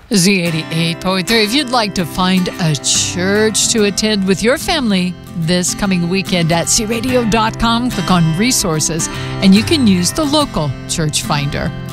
Z88.3. If you'd like to find a church to attend with your family this coming weekend at cradio.com, click on resources, and you can use the local church finder.